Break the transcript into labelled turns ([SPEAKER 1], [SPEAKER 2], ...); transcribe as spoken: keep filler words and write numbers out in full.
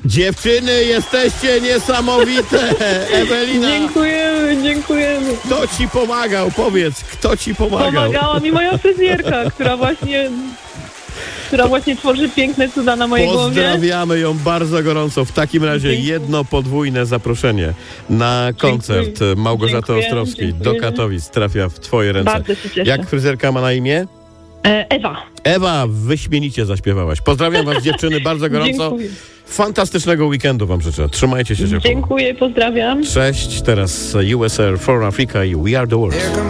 [SPEAKER 1] Dziewczyny, jesteście niesamowite! Ewelina!
[SPEAKER 2] Dziękujemy, dziękujemy.
[SPEAKER 1] Kto ci pomagał? Powiedz, kto ci pomagał?
[SPEAKER 2] Pomagała mi moja fryzjerka, która właśnie... która właśnie tworzy piękne cuda na mojej głowie.
[SPEAKER 1] Pozdrawiamy ją bardzo gorąco. W takim razie
[SPEAKER 2] Dziękuję.
[SPEAKER 1] jedno podwójne zaproszenie na koncert
[SPEAKER 2] Dziękuję.
[SPEAKER 1] Małgorzaty
[SPEAKER 2] Dziękuję.
[SPEAKER 1] Ostrowskiej do
[SPEAKER 2] Dziękuję.
[SPEAKER 1] Katowic trafia w twoje ręce.
[SPEAKER 2] Bardzo się cieszę.
[SPEAKER 1] Jak fryzjerka ma na imię?
[SPEAKER 2] E, Ewa.
[SPEAKER 1] Ewa, wyśmienicie zaśpiewałaś. Pozdrawiam was dziewczyny bardzo gorąco.
[SPEAKER 2] Dziękuję.
[SPEAKER 1] Fantastycznego weekendu wam życzę. Trzymajcie się ciepło.
[SPEAKER 2] Dziękuję, pozdrawiam.
[SPEAKER 1] Cześć, teraz U S R for Africa i We Are The World.